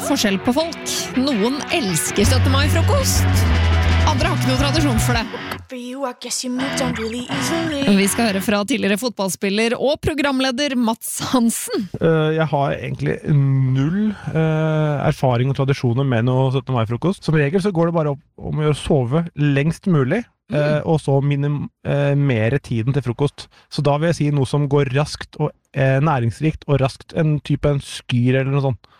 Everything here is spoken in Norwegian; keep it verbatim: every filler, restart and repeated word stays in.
er forskjell på folk. Noen elsker syttende mai-frokost. Andre har ikke noe tradisjon for det. Vi skal høre fra tidligere fotballspiller og programleder Mats Hansen. Jeg har egentlig null erfaring og tradisjoner med noe syttende mai-frokost. Som regel så går det bare om å sove lengst mulig, mm. og så minimere tiden til frokost. Så da vil jeg si noe som går raskt og næringsrikt og raskt, en type en skyr eller noe sånt.